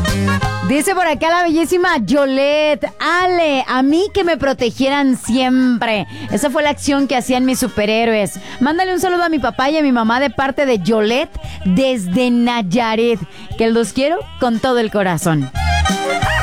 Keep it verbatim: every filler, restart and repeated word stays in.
Dice por acá la bellísima Yolette. Ale, a mí que me protegieran siempre. Esa fue la acción que hacían mis superhéroes. Mándale un saludo a mi papá y a mi mamá de parte de Yolette desde Nayarit. Que los quiero con todo el corazón.